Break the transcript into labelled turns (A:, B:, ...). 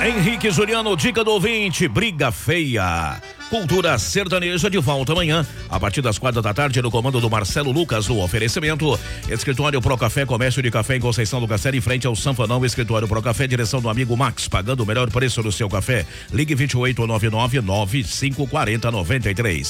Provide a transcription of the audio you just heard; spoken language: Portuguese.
A: Henrique Juliano, dica do ouvinte, briga feia. Cultura sertaneja de volta amanhã, a partir das 4 da tarde, no comando do Marcelo Lucas. O oferecimento: Escritório Procafé, comércio de café em Conceição do Castelo, em frente ao Sanfanão. Escritório Procafé, direção do amigo Max, pagando o melhor preço do seu café. Ligue 2899-9540-93.